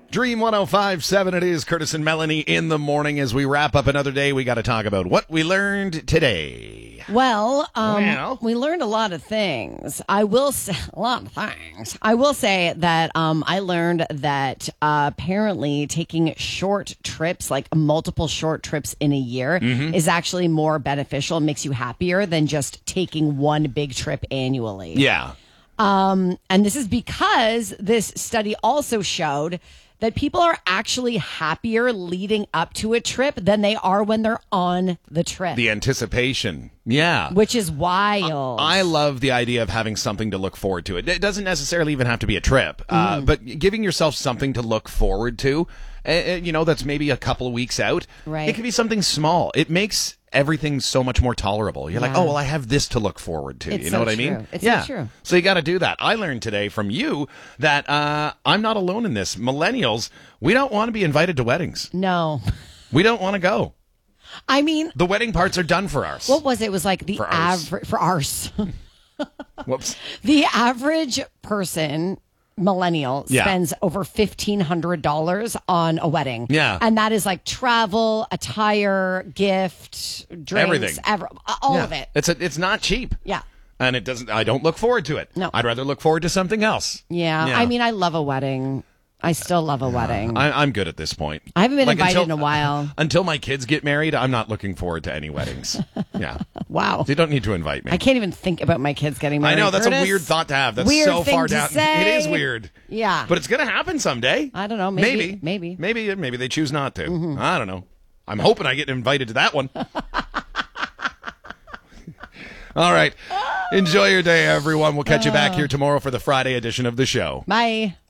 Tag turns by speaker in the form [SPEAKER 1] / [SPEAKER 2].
[SPEAKER 1] Dream 105.7, it is Curtis and Melanie in the morning. As we wrap up another day, we got to talk about what we learned today.
[SPEAKER 2] Well, we learned a lot of things. I will say that I learned that apparently taking short trips, like multiple short trips in a year, is actually more beneficial and makes you happier than just taking one big trip annually.
[SPEAKER 1] Yeah.
[SPEAKER 2] And this is because this study also showed that people are actually happier leading up to a trip than they are when they're on the trip.
[SPEAKER 1] The anticipation. Yeah.
[SPEAKER 2] Which is wild.
[SPEAKER 1] I love the idea of having something to look forward to. It doesn't necessarily even have to be a trip, but giving yourself something to look forward to, that's maybe a couple of weeks out.
[SPEAKER 2] Right.
[SPEAKER 1] It could be something small. It makes everything so much more tolerable. You're like, oh, well, I have this to look forward to.
[SPEAKER 2] It's
[SPEAKER 1] you know
[SPEAKER 2] so
[SPEAKER 1] what I mean?
[SPEAKER 2] true. It's so true.
[SPEAKER 1] So you got to do that. I learned today from you that I'm not alone in this. Millennials, we don't want to be invited to weddings.
[SPEAKER 2] No.
[SPEAKER 1] We don't want to go.
[SPEAKER 2] I mean,
[SPEAKER 1] The wedding parts are done for us.
[SPEAKER 2] what was it? It was like the
[SPEAKER 1] For ours.
[SPEAKER 2] average for ours.
[SPEAKER 1] Whoops.
[SPEAKER 2] The average person, millennial,
[SPEAKER 1] Yeah.
[SPEAKER 2] spends over $1,500 on a wedding.
[SPEAKER 1] Yeah.
[SPEAKER 2] And that is like travel, attire, gift, drinks,
[SPEAKER 1] Everything.
[SPEAKER 2] all of it.
[SPEAKER 1] It's not cheap.
[SPEAKER 2] Yeah.
[SPEAKER 1] And I don't look forward to it.
[SPEAKER 2] No.
[SPEAKER 1] I'd rather look forward to something else.
[SPEAKER 2] Yeah. I mean, I love a wedding. I still love a wedding.
[SPEAKER 1] I'm good at this point.
[SPEAKER 2] I haven't been invited
[SPEAKER 1] until,
[SPEAKER 2] in a while.
[SPEAKER 1] Until my kids get married, I'm not looking forward to any weddings. Yeah.
[SPEAKER 2] Wow.
[SPEAKER 1] You don't need to invite me.
[SPEAKER 2] I can't even think about my kids getting
[SPEAKER 1] I
[SPEAKER 2] married.
[SPEAKER 1] know, that's
[SPEAKER 2] Curtis.
[SPEAKER 1] a weird thought to have. That's
[SPEAKER 2] Weird
[SPEAKER 1] so
[SPEAKER 2] thing
[SPEAKER 1] far
[SPEAKER 2] to
[SPEAKER 1] down.
[SPEAKER 2] say.
[SPEAKER 1] It is weird.
[SPEAKER 2] Yeah.
[SPEAKER 1] But it's going to happen someday.
[SPEAKER 2] I don't know. Maybe.
[SPEAKER 1] Maybe they choose not to. I don't know. I'm hoping I get invited to that one. All right. Enjoy your day, everyone. We'll catch you back here tomorrow for the Friday edition of the show.
[SPEAKER 2] Bye.